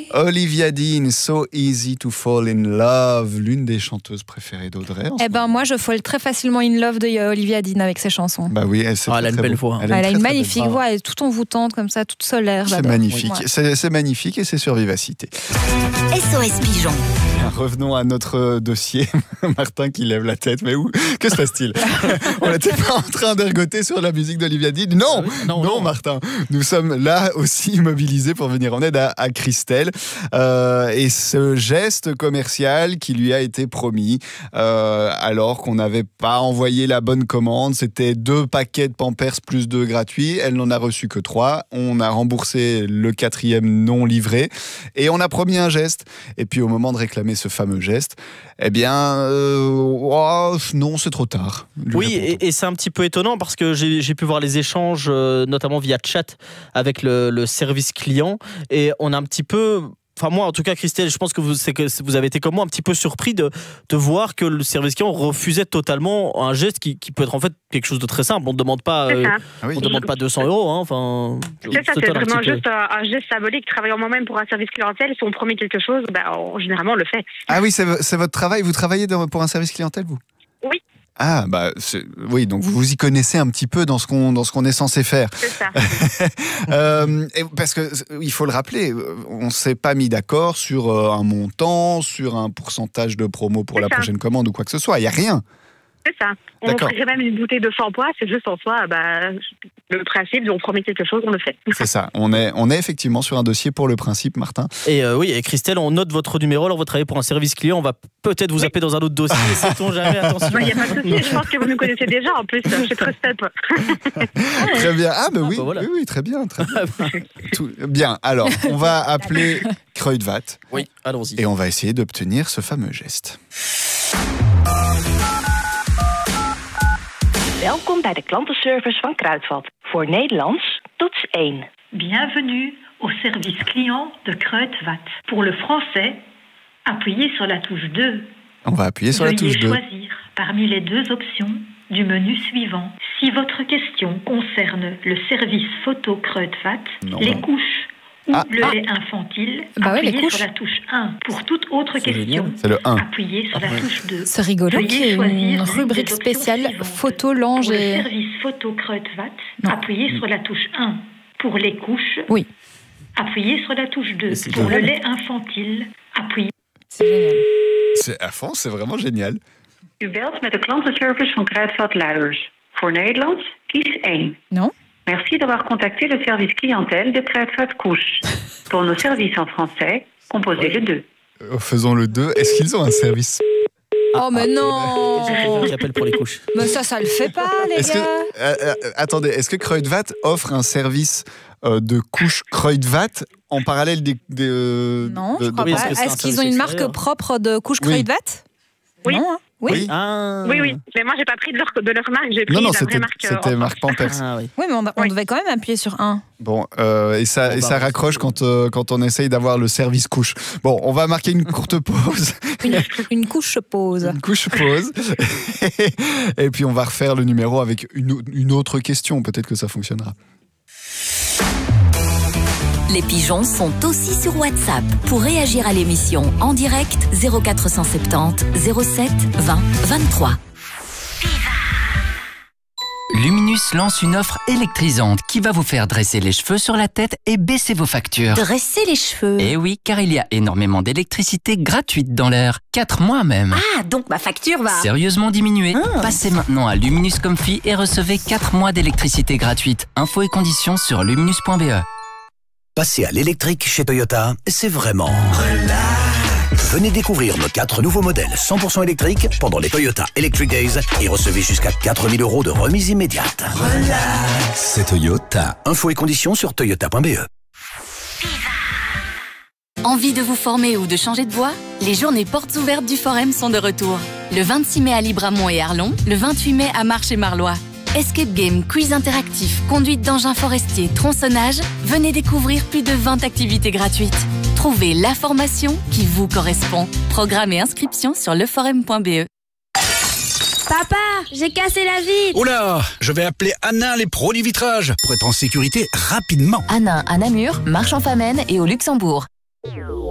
Olivia Dean, So Easy to Fall in Love, l'une des chanteuses préférées d'Audrey. Moi je fall très facilement in love de Olivia Dean avec ses chansons. Bah oui, elle a une belle voix. Elle a une magnifique voix, elle est toute envoûtante comme ça, toute solaire. C'est magnifique, c'est magnifique et c'est sur Vivacité. SOS Pigeon. Revenons à notre dossier. Martin qui lève la tête, mais où? Que se passe-t-il? On n'était pas en train d'ergoter sur la musique d'Olivia Dean. Non, Martin. Nous sommes là aussi mobilisés pour venir en aide à Christelle. Et ce geste commercial qui lui a été promis, alors qu'on n'avait pas envoyé la bonne commande, c'était 2 paquets de Pampers plus 2 gratuits. Elle n'en a reçu que 3. On a remboursé le 4e non livré. Et on a promis un geste. Et puis au moment de réclamer ce fameux geste, non, c'est trop tard. Oui, et c'est un petit peu étonnant parce que j'ai pu voir les échanges, notamment via chat avec le service client, et on a un petit peu... Enfin moi en tout cas Christelle, je pense que vous avez été comme moi un petit peu surpris de voir que le service client refusait totalement un geste qui peut être en fait quelque chose de très simple. On ne demande pas, demande pas 200 €. Enfin, c'est vraiment juste un geste symbolique. Travaillant moi-même pour un service clientèle, si on promet quelque chose, généralement on le fait. Ah oui, c'est votre travail. Vous travaillez pour un service clientèle, vous? Oui. Ah oui, donc vous y connaissez un petit peu dans ce qu'on est censé faire. C'est ça. Parce que il faut le rappeler, on s'est pas mis d'accord sur un montant, sur un pourcentage de promo pour la prochaine commande ou quoi que ce soit. Il y a rien. C'est ça. On offrirait même une bouteille de shampoing, c'est juste en soi, le principe, on promet quelque chose, on le fait. C'est ça. On est effectivement sur un dossier pour le principe, Martin. Et oui, et Christelle, on note votre numéro. Alors vous travaillez pour un service client, on va peut-être vous appeler dans un autre dossier. Sait-on jamais, attention. Il n'y a pas de souci. Je pense que vous nous connaissez déjà en plus. Je suis très step. Très bien. Oui, très bien, très bien. Bien. Alors, on va appeler Kruidvat. Oui, allons-y. Et on va essayer d'obtenir ce fameux geste. Welkom bij de klantenservice van Kruidvat. Voor Nederlands, toets 1. Bienvenue au service client de Kruidvat. Pour le français, appuyez sur la touche 2. On va appuyer sur la touche 2. Veuillez choisir parmi les 2 options du menu suivant. Si votre question concerne le service photo Kruidvat, les couches ou le lait infantile, appuyez sur la touche 1. Pour toute autre question, c'est le 1. Appuyez sur la touche 2. C'est rigolo qu'il y ait une rubrique spéciale photo, linge Pour le service photo Kruidvat, appuyez sur la touche 1. Pour les couches, appuyez sur la touche 2. Pour le lait infantile, appuyez... C'est génial. C'est à fond, c'est vraiment génial. U belt met de klantenservice van Kruidvat Luiders. Voor Nederlands, kies 1. Non. Merci d'avoir contacté le service clientèle de Kruidvat Couche. Pour nos services en français, composez le 2. Faisons le 2. Est-ce qu'ils ont un service? Oh mais non. J'ai quelqu'un qui appelle pour les couches. Mais ça le fait pas, les gars. Attendez, est-ce que Kruidvat offre un service de couches Kruidvat en parallèle des non, je crois pas. Est-ce qu'ils ont une marque propre de couches Kruidvat? Oui. Non, hein? Oui. Oui. Mais moi, j'ai pas pris de leur marque, j'ai pris la vraie marque. C'était marque Pampers. Oui, mais on devait quand même appuyer sur 1. Bon, et ça raccroche quand on essaye d'avoir le service couche. Bon, on va marquer une courte pause. Une couche pause. Une couche pause. Et puis on va refaire le numéro avec une autre question. Peut-être que ça fonctionnera. Les pigeons sont aussi sur WhatsApp. Pour réagir à l'émission en direct, 0470 07 20 23. Luminus lance une offre électrisante qui va vous faire dresser les cheveux sur la tête et baisser vos factures. Dresser les cheveux? Eh oui, car il y a énormément d'électricité gratuite dans l'air. 4 mois même. Ah, donc ma facture va... Sérieusement diminuer. Passez maintenant à Luminus Comfy et recevez 4 mois d'électricité gratuite. Infos et conditions sur luminus.be. Passer à l'électrique chez Toyota, c'est vraiment relax. Venez découvrir nos 4 nouveaux modèles 100% électriques pendant les Toyota Electric Days et recevez jusqu'à 4 000 € de remise immédiate. Relax. C'est Toyota. Infos et conditions sur toyota.be. Envie de vous former ou de changer de voie? Les journées portes ouvertes du Forum sont de retour. Le 26 mai à Libramont et Arlon, le 28 mai à Marche et Marlois. Escape game, quiz interactif, conduite d'engins forestiers, tronçonnage, venez découvrir plus de 20 activités gratuites. Trouvez la formation qui vous correspond. Programme et inscription sur leforum.be. Papa, j'ai cassé la vitre. Oula, je vais appeler Anna les pros du vitrage pour être en sécurité rapidement. Anna à Namur, Marche en Famenne et au Luxembourg.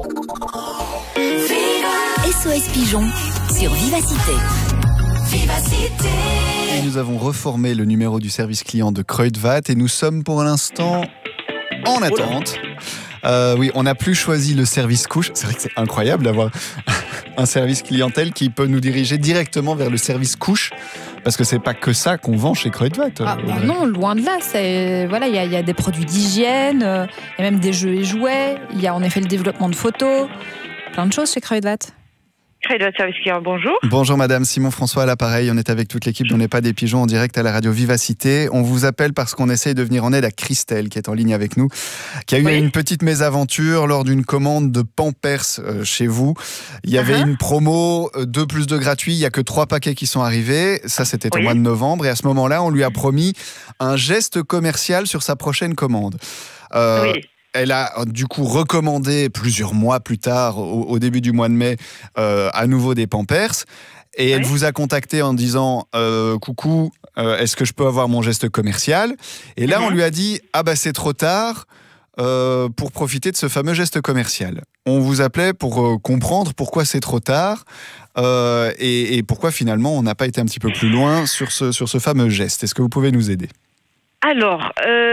SOS Pigeon sur Vivacité. Vivacité. Et nous avons reformé le numéro du service client de Kruidvat et nous sommes pour l'instant en attente. Oui, on n'a plus choisi le service couche. C'est vrai que c'est incroyable d'avoir un service clientèle qui peut nous diriger directement vers le service couche. Parce que c'est pas que ça qu'on vend chez Kruidvat. Non, loin de là. Il y a des produits d'hygiène, il y a même des jeux et jouets, il y a en effet le développement de photos, plein de choses chez Kruidvat. Kruidvat Service Client, bonjour. Bonjour madame, Simon François à l'appareil. On est avec toute l'équipe d'On n'est pas des pigeons en direct à la radio Vivacité. On vous appelle parce qu'on essaye de venir en aide à Christelle qui est en ligne avec nous, qui a eu une petite mésaventure lors d'une commande de Pampers chez vous. Il y avait une promo 2 + 2 gratuit, il n'y a que 3 paquets qui sont arrivés. Ça c'était au mois de novembre et à ce moment-là on lui a promis un geste commercial sur sa prochaine commande. Elle a du coup recommandé plusieurs mois plus tard, au début du mois de mai, à nouveau des Pampers. Et elle vous a contacté en disant coucou, est-ce que je peux avoir mon geste commercial? Et là, on lui a dit c'est trop tard pour profiter de ce fameux geste commercial. On vous appelait pour comprendre pourquoi c'est trop tard et pourquoi finalement on n'a pas été un petit peu plus loin sur ce fameux geste. Est-ce que vous pouvez nous aider? Alors,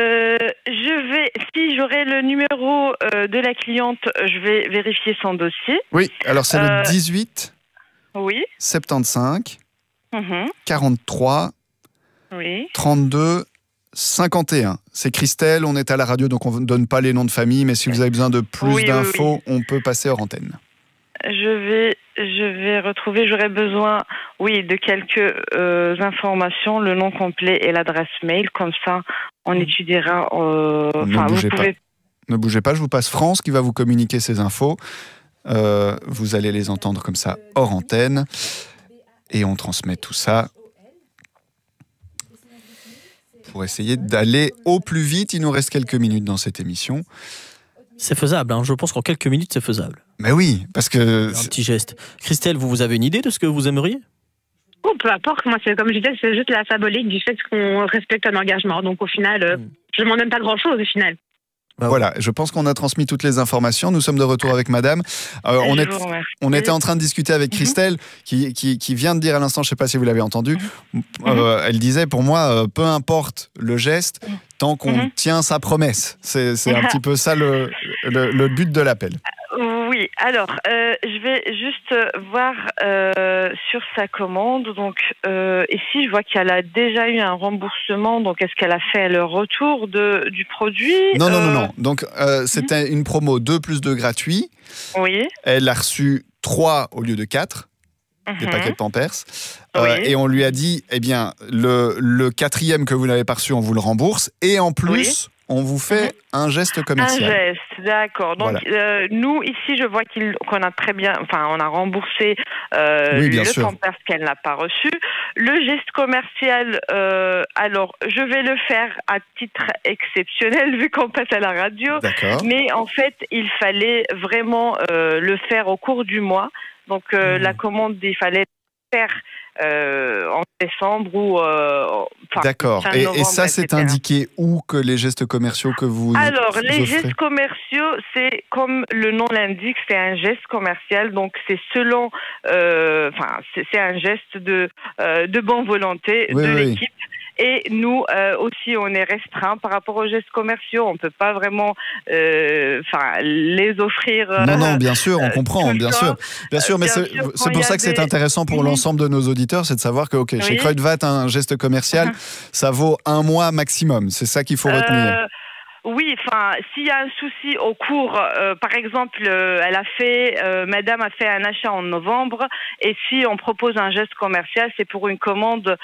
si j'aurai le numéro de la cliente, je vais vérifier son dossier. Oui, alors c'est le 18 75 43 32 51. C'est Christelle, on est à la radio, donc on ne donne pas les noms de famille, mais si vous avez besoin de plus d'infos, on peut passer hors antenne. Je vais retrouver, j'aurais besoin, de quelques informations, le nom complet et l'adresse mail, comme ça on étudiera. Ne bougez pas, je vous passe France qui va vous communiquer ces infos. Vous allez les entendre comme ça hors antenne et on transmet tout ça pour essayer d'aller au plus vite. Il nous reste quelques minutes dans cette émission. C'est faisable, je pense qu'en quelques minutes c'est faisable. Mais oui, parce que... Un petit geste. Christelle, vous avez une idée de ce que vous aimeriez? Peu importe, moi comme je disais, c'est juste la symbolique du fait qu'on respecte un engagement. Donc au final, je ne m'en donne pas grand-chose au final. Voilà, je pense qu'on a transmis toutes les informations. Nous sommes de retour avec madame. On était en train de discuter avec Christelle qui vient de dire à l'instant, je ne sais pas si vous l'avez entendu, elle disait pour moi, peu importe le geste, tant qu'on tient sa promesse. C'est un petit peu ça le but de l'appel. Oui, alors je vais juste voir sur sa commande. Donc ici, je vois qu'elle a déjà eu un remboursement. Donc est-ce qu'elle a fait le retour du produit? Non. Donc c'était une promo 2 + 2 gratuit. Oui. Elle a reçu 3 au lieu de 4. Des paquets de Pampers. Et on lui a dit, le 4e que vous n'avez pas reçu, on vous le rembourse. Et en plus, on vous fait un geste commercial. Un geste, d'accord. Donc, nous, ici, je vois qu'on a très bien... Enfin, on a remboursé le Pampers qu'elle n'a pas reçu. Le geste commercial, alors, je vais le faire à titre exceptionnel, vu qu'on passe à la radio. D'accord. Mais en fait, il fallait vraiment le faire au cours du mois. Donc, la commande, il fallait faire en décembre ou d'accord. Et ça, c'est indiqué où que les gestes commerciaux que vous Alors, les offrez? gestes commerciaux, c'est comme le nom l'indique, c'est un geste commercial. Donc, c'est selon... c'est un geste de bonne volonté de l'équipe. Et nous aussi, on est restreint par rapport aux gestes commerciaux. On ne peut pas vraiment les offrir. Non, bien sûr, on comprend, bien sûr. Mais c'est pour ça que c'est intéressant pour l'ensemble de nos auditeurs, c'est de savoir que chez Kruidvat, un geste commercial, ça vaut 1 mois maximum. C'est ça qu'il faut retenir. Oui, s'il y a un souci au cours, par exemple, madame a fait un achat en novembre, et si on propose un geste commercial, c'est pour une commande,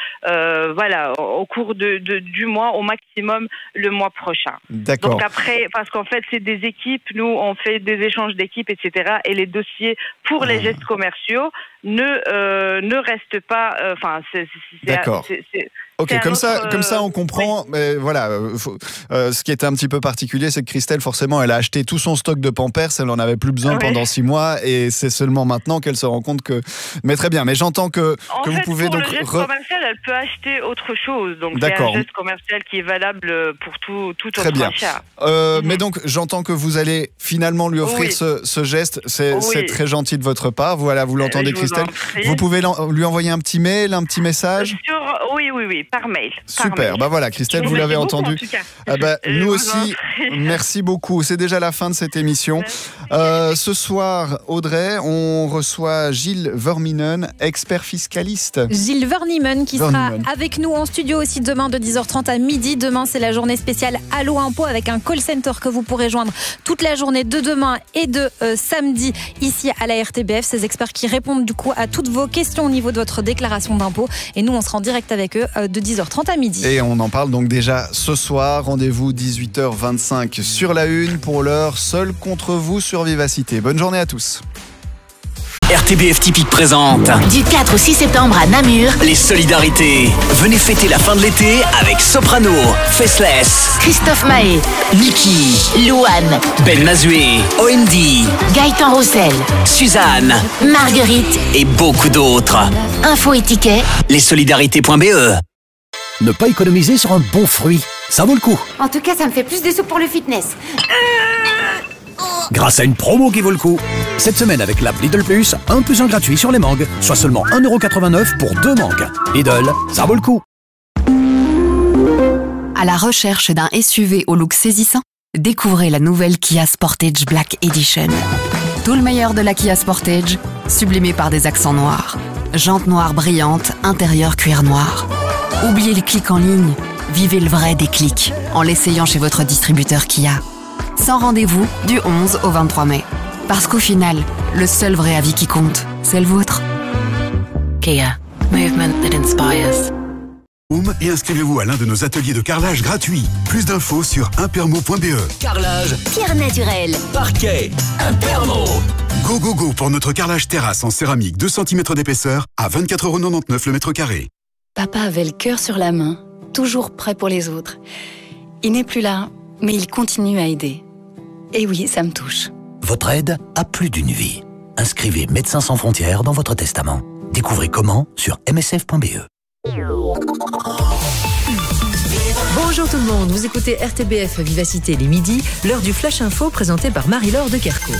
au cours du mois, au maximum le mois prochain. D'accord. Donc après, parce qu'en fait, c'est des équipes, nous, on fait des échanges d'équipes, etc., et les dossiers pour les gestes commerciaux, ne reste pas. D'accord. Ok, comme ça, on comprend. Oui. Mais voilà, ce qui était un petit peu particulier, c'est que Christelle, forcément, elle a acheté tout son stock de Pampers, elle n'en avait plus besoin pendant 6 mois, et c'est seulement maintenant qu'elle se rend compte que. Mais très bien. Mais j'entends que vous pouvez pour donc. Le geste commercial, elle peut acheter autre chose. Donc c'est un geste commercial qui est valable pour tout autre achat. Mais donc j'entends que vous allez finalement lui offrir ce geste. C'est très gentil de votre part. Voilà, vous l'entendez, Christelle. Vous pouvez lui envoyer un petit mail, un petit message. Oui. Par mail. Super, voilà, Christelle, vous l'avez entendu. Nous aussi, merci beaucoup. C'est déjà la fin de cette émission. Ce soir, Audrey, on reçoit Gilles Vernimmen, expert fiscaliste. Gilles Vernimmen qui sera avec nous en studio aussi demain de 10h30 à midi. Demain, c'est la journée spéciale Allo Impôt avec un call center que vous pourrez joindre toute la journée de demain et de samedi ici à la RTBF. Ces experts qui répondent du coup à toutes vos questions au niveau de votre déclaration d'impôt. Et nous, on sera en direct avec eux de 10h30 à midi. Et on en parle donc déjà ce soir. Rendez-vous 18h25 sur la Une pour l'heure Seul contre vous sur Vivacité. Bonne journée à tous. RTBF Typique présente du 4 au 6 septembre à Namur les solidarités. Venez fêter la fin de l'été avec Soprano, Faceless, Christophe Maé, Niki, Louane, Ben Mazué, OMD, Gaëtan Roussel, Suzanne, Marguerite et beaucoup d'autres. Info et tickets lessolidarités.be. Ne pas économiser sur un bon fruit, ça vaut le coup. En tout cas, ça me fait plus de sous pour le fitness. Grâce à une promo qui vaut le coup. Cette semaine avec l'app Lidl Plus, 1 + 1 gratuit sur les mangues, soit seulement 1,89€ pour 2 mangues. Lidl, ça vaut le coup. À la recherche d'un SUV au look saisissant, découvrez la nouvelle Kia Sportage Black Edition. Tout le meilleur de la Kia Sportage, sublimé par des accents noirs. Jantes noires brillantes, intérieur cuir noir. Oubliez le clic en ligne, vivez le vrai déclic en l'essayant chez votre distributeur Kia. Sans rendez-vous du 11 au 23 mai. Parce qu'au final, le seul vrai avis qui compte, c'est le vôtre. Kia, movement that inspires. Et inscrivez-vous à l'un de nos ateliers de carrelage gratuits. Plus d'infos sur impermo.be. Carrelage, pierre naturelle, parquet, Impermo. Go pour notre carrelage terrasse en céramique 2 cm d'épaisseur à 24,99€ le mètre carré. Papa avait le cœur sur la main, toujours prêt pour les autres. Il n'est plus là, mais il continue à aider. Et oui, ça me touche. Votre aide a plus d'une vie. Inscrivez Médecins sans frontières dans votre testament. Découvrez comment sur msf.be. Bonjour tout le monde, vous écoutez RTBF Vivacité les midis, l'heure du Flash Info présenté par Marie-Laure de Kercourt.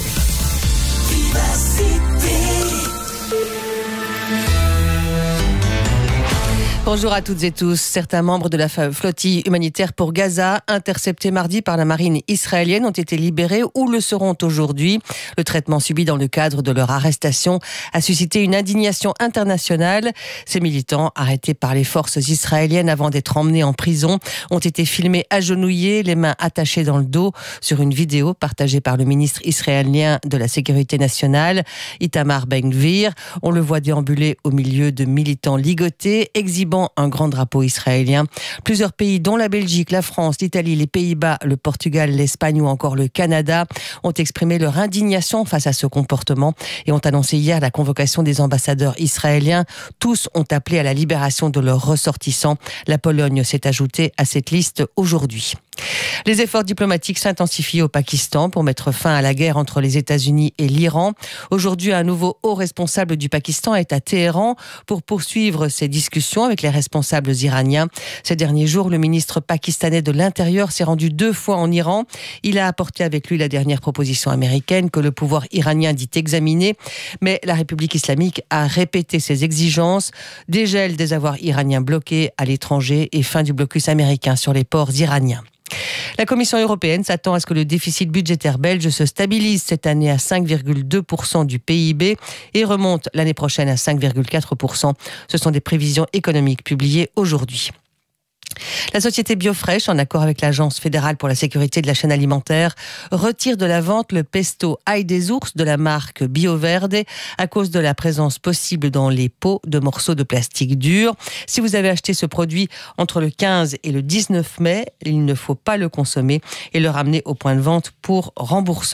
Bonjour à toutes et tous. Certains membres de la flottille humanitaire pour Gaza, interceptés mardi par la marine israélienne, ont été libérés ou le seront aujourd'hui. Le traitement subi dans le cadre de leur arrestation a suscité une indignation internationale. Ces militants, arrêtés par les forces israéliennes avant d'être emmenés en prison, ont été filmés agenouillés, les mains attachées dans le dos, sur une vidéo partagée par le ministre israélien de la Sécurité nationale, Itamar Ben-Gvir. On le voit déambuler au milieu de militants ligotés, exhibant un grand drapeau israélien. Plusieurs pays, dont la Belgique, la France, l'Italie, les Pays-Bas, le Portugal, l'Espagne ou encore le Canada, ont exprimé leur indignation face à ce comportement et ont annoncé hier la convocation des ambassadeurs israéliens. Tous ont appelé à la libération de leurs ressortissants. La Pologne s'est ajoutée à cette liste aujourd'hui. Les efforts diplomatiques s'intensifient au Pakistan pour mettre fin à la guerre entre les États-Unis et l'Iran. Aujourd'hui, un nouveau haut responsable du Pakistan est à Téhéran pour poursuivre ses discussions avec les responsables iraniens. Ces derniers jours, le ministre pakistanais de l'Intérieur s'est rendu 2 fois en Iran. Il a apporté avec lui la dernière proposition américaine que le pouvoir iranien dit examiner. Mais la République islamique a répété ses exigences: dégel des avoirs iraniens bloqués à l'étranger et fin du blocus américain sur les ports iraniens. La Commission européenne s'attend à ce que le déficit budgétaire belge se stabilise cette année à 5,2% du PIB et remonte l'année prochaine à 5,4%. Ce sont des prévisions économiques publiées aujourd'hui. La société Biofresh, en accord avec l'Agence fédérale pour la sécurité de la chaîne alimentaire, retire de la vente le pesto ail des ours de la marque Bioverde à cause de la présence possible dans les pots de morceaux de plastique dur. Si vous avez acheté ce produit entre le 15 et le 19 mai, il ne faut pas le consommer et le ramener au point de vente pour remboursement.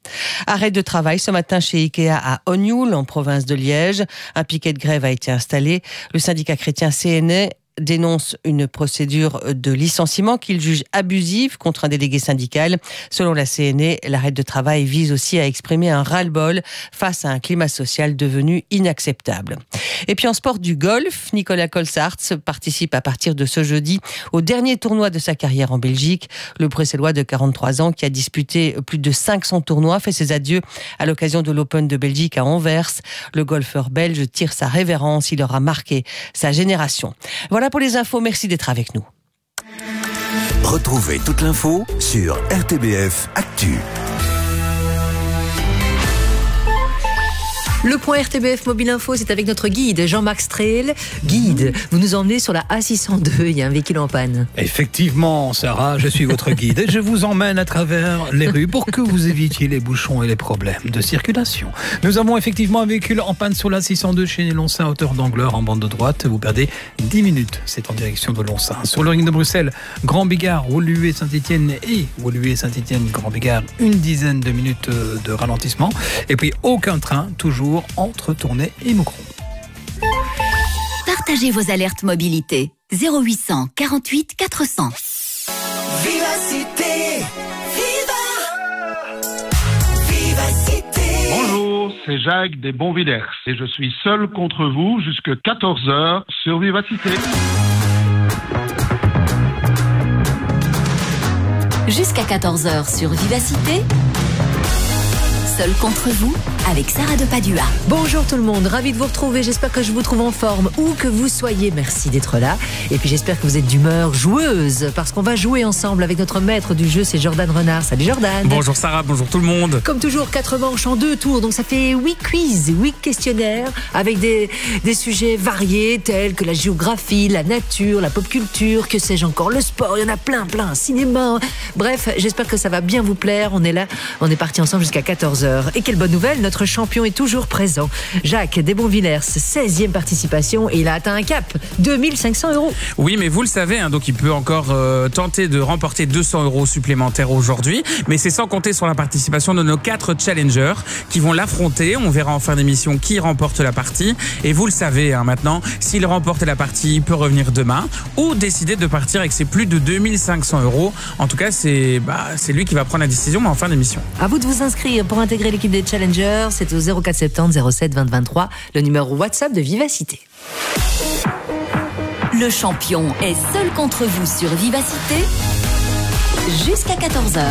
Arrêt de travail ce matin chez Ikea à Ognoul, en province de Liège. Un piquet de grève a été installé. Le syndicat chrétien CNE dénonce une procédure de licenciement qu'il juge abusive contre un délégué syndical. Selon la CNE, l'arrêt de travail vise aussi à exprimer un ras-le-bol face à un climat social devenu inacceptable. Et puis en sport du golf, Nicolas Colsaerts participe à partir de ce jeudi au dernier tournoi de sa carrière en Belgique. Le Bruxellois de 43 ans qui a disputé plus de 500 tournois fait ses adieux à l'occasion de l'Open de Belgique à Anvers. Le golfeur belge tire sa révérence, il aura marqué sa génération. Voilà pour les infos, merci d'être avec nous. Retrouvez toute l'info sur RTBF Actu. Le point RTBF Mobile Info, c'est avec notre guide Jean-Marc Strehel. Guide, vous nous emmenez sur la A602, il y a un véhicule en panne. Effectivement, Sarah, je suis votre guide et je vous emmène à travers les rues pour que vous évitiez les bouchons et les problèmes de circulation. Nous avons effectivement un véhicule en panne sur la 602 chez Néloncin, à hauteur d'Angleur, en bande de droite. Vous perdez 10 minutes, c'est en direction de Loncin. Sur le ring de Bruxelles, Grand Bigard, Woluwe, Saint-Étienne et Woluwe, Saint-Étienne, Grand Bigard, une dizaine de minutes de ralentissement. Et puis aucun train, toujours entre Tournai et Moucron. Partagez vos alertes mobilité. 0800 48 400. Vivacité, Vivacité. Bonjour, c'est Jacques des Bonvillers et je suis seul contre vous jusqu'à 14h sur Vivacité. Jusqu'à 14h sur Vivacité. Seul contre vous, avec Sarah de Padua. Bonjour tout le monde, ravi de vous retrouver. J'espère que je vous trouve en forme, où que vous soyez. Merci d'être là. Et puis j'espère que vous êtes d'humeur joueuse, parce qu'on va jouer ensemble avec notre maître du jeu, c'est Jordan Renard. Salut Jordan. Bonjour Sarah, bonjour tout le monde. Comme toujours, 4 manches en 2 tours, donc ça fait 8 quiz, 8 questionnaires, avec des sujets variés, tels que la géographie, la nature, la pop culture, que sais-je encore, le sport, il y en a plein, cinéma. Bref, j'espère que ça va bien vous plaire. On est là, on est parti ensemble jusqu'à 14h. Et quelle bonne nouvelle, notre champion est toujours présent. Jacques Desbonvillers, 16e participation et il a atteint un cap, 2500 €. Oui, mais vous le savez, donc il peut encore tenter de remporter 200 € supplémentaires aujourd'hui. Mais c'est sans compter sur la participation de nos 4 challengers qui vont l'affronter. On verra en fin d'émission qui remporte la partie. Et vous le savez maintenant, s'il remporte la partie, il peut revenir demain ou décider de partir avec ses plus de 2500 €. En tout cas, c'est lui qui va prendre la décision, mais en fin d'émission. À vous de vous inscrire pour intégrer l'équipe des Challengers, c'est au 0470 07 20 23, le numéro WhatsApp de Vivacité. Le champion est seul contre vous sur Vivacité, jusqu'à 14h.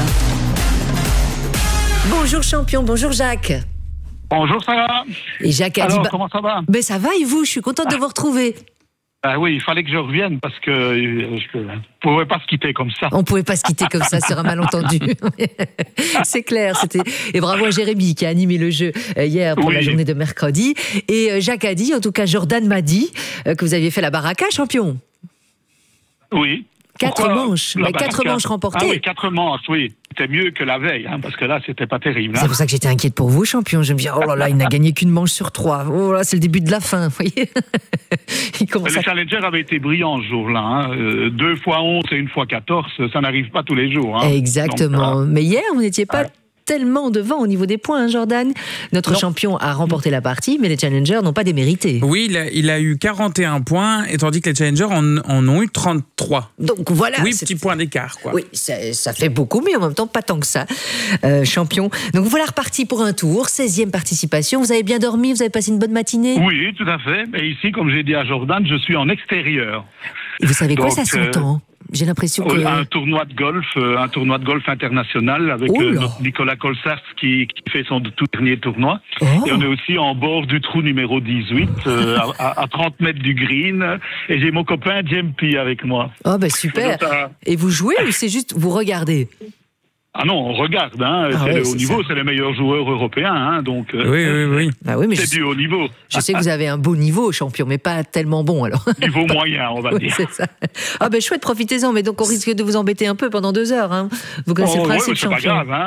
Bonjour champion, bonjour Jacques. Bonjour Sarah. Et Jacques a Alors, dit... comment ça va? Ben ça va et vous? Je suis contente de vous retrouver. Oui, il fallait que je revienne parce que je ne pouvais pas se quitter comme ça. On ne pouvait pas se quitter comme ça sur un malentendu. C'est clair. Et bravo à Jérémy qui a animé le jeu hier pour la journée de mercredi. Et Jacques a dit, en tout cas Jordan m'a dit, que vous aviez fait la baraka, champion. Oui. 4 manches. 4 manches remportées. Ah oui, 4 manches, oui. C'était mieux que la veille, parce que là, c'était pas terrible. C'est pour ça que j'étais inquiète pour vous, champion. Je me dis, oh là là, il n'a gagné qu'une manche sur 3. Oh là, c'est le début de la fin, vous voyez. Le Challenger avait été brillant ce jour-là. 2 fois 11 et 1 fois 14, ça n'arrive pas tous les jours. Exactement. Donc, mais hier, vous n'étiez pas tellement devant au niveau des points, Jordan. Notre champion a remporté la partie, mais les challengers n'ont pas démérité. Oui, il a eu 41 points, et tandis que les challengers en ont eu 33. Donc voilà. Oui, petit point d'écart, quoi. Oui, ça fait beaucoup, mais en même temps, pas tant que ça. Champion. Donc voilà reparti pour un tour, 16e participation. Vous avez bien dormi, vous avez passé une bonne matinée? Oui, tout à fait. Mais ici, comme j'ai dit à Jordan, je suis en extérieur. Et vous savez quoi, ça s'entend? J'ai l'impression que... Un tournoi de golf international avec notre Nicolas Colsaerts qui fait son tout dernier tournoi. Et on est aussi en bord du trou numéro 18, à 30 mètres du green. Et j'ai mon copain Jempi avec moi. Oh ben super. Et vous jouez ou c'est juste vous regardez? Ah non, on regarde, c'est le haut niveau, c'est les meilleurs joueurs européens, donc oui. Ah oui, mais c'est du haut niveau. Je sais que vous avez un beau niveau, champion, mais pas tellement bon alors. Niveau moyen, on va dire. C'est ça. Ah ben chouette, profitez-en, mais donc on risque de vous embêter un peu pendant 2 heures. Vous connaissez le principe, champion. C'est pas grave,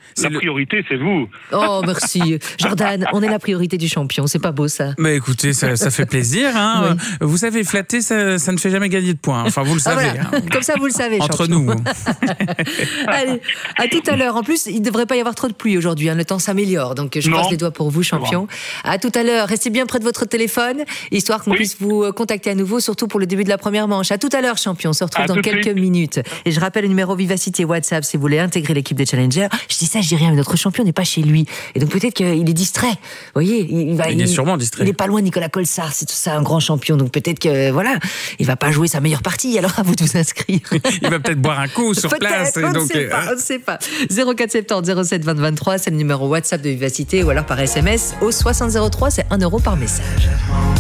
La priorité, c'est vous. Oh, merci. Jordan, on est la priorité du champion. C'est pas beau, ça? Mais écoutez, ça fait plaisir. Hein. Oui. Vous savez, flatter, ça ne fait jamais gagner de points. Enfin, vous le savez. Voilà. Hein. Comme ça, vous le savez, entre champion. nous. Allez, à tout à l'heure. En plus, il ne devrait pas y avoir trop de pluie aujourd'hui. Hein. Le temps s'améliore. Donc, je croise les doigts pour vous, champion. À tout à l'heure. Restez bien près de votre téléphone, histoire qu'on puisse vous contacter à nouveau, surtout pour le début de la première manche. À tout à l'heure, champion. On se retrouve dans quelques minutes. Et je rappelle le numéro Vivacité WhatsApp si vous voulez intégrer l'équipe des Challengers. Je dis ça, je dis rien, mais notre champion n'est pas chez lui. Et donc peut-être qu'il est distrait. Vous voyez, il est sûrement distrait. Il est pas loin de Nicolas Colsart, c'est tout ça, un grand champion. Donc peut-être que voilà, il va pas jouer sa meilleure partie. Alors à vous de vous inscrire. Il va peut-être boire un coup sur place. On ne sait pas. 0470 07 20 23, c'est le numéro WhatsApp de Vivacité, ou alors par SMS au 6003, c'est 1 € par message.